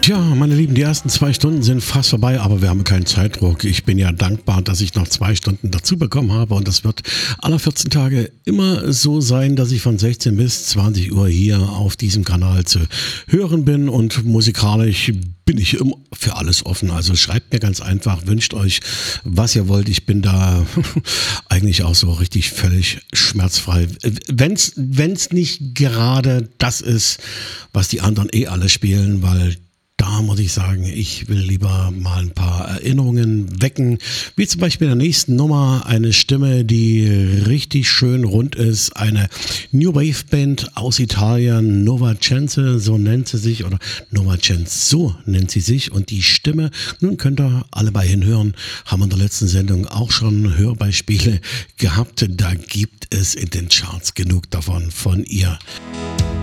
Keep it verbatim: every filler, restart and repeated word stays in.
Tja, meine Lieben, die ersten zwei Stunden sind fast vorbei, aber wir haben keinen Zeitdruck. Ich bin ja dankbar, dass ich noch zwei Stunden dazu bekommen habe und das wird alle vierzehn Tage immer so sein, dass ich von sechzehn bis zwanzig Uhr hier auf diesem Kanal zu hören bin und musikalisch bin ich immer für alles offen. Also schreibt mir ganz einfach, wünscht euch, was ihr wollt. Ich bin da eigentlich auch so richtig völlig schmerzfrei. Wenn's, wenn's nicht gerade das ist, was die anderen eh alle spielen, weil da muss ich sagen, ich will lieber mal ein paar Erinnerungen wecken, wie zum Beispiel in der nächsten Nummer eine Stimme, die richtig schön rund ist, eine New Wave Band aus Italien, Nova Chance, so nennt sie sich, oder Nova Chance, so nennt sie sich, und die Stimme, nun könnt ihr alle bei hinhören, haben wir in der letzten Sendung auch schon Hörbeispiele gehabt, da gibt es in den Charts genug davon von ihr.